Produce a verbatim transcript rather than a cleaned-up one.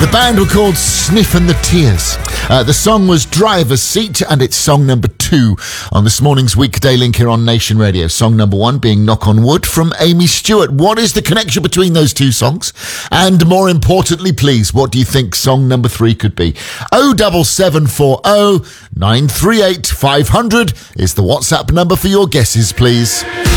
band were called Sniff and the Tears. Uh, the song was Driver's Seat, and it's song number two on this morning's Weekday Link here on Nation Radio. Song number one being Knock on Wood from Amy Stewart. What is the connection between those two songs? And more importantly, please, what do you think song number three could be? oh seven seven four oh nine three eight five hundred is the WhatsApp number for your guesses, please.